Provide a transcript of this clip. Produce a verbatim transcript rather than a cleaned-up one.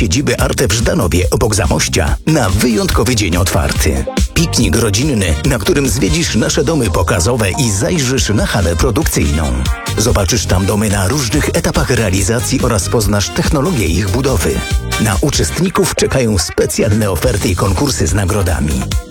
siedziby Arte w Żdanowie obok Zamościa na wyjątkowy dzień otwarty. Piknik rodzinny, na którym zwiedzisz nasze domy pokazowe i zajrzysz na halę produkcyjną. Zobaczysz tam domy na różnych etapach realizacji oraz poznasz technologię ich budowy. Na uczestników czekają specjalne oferty i konkursy z nagrodami.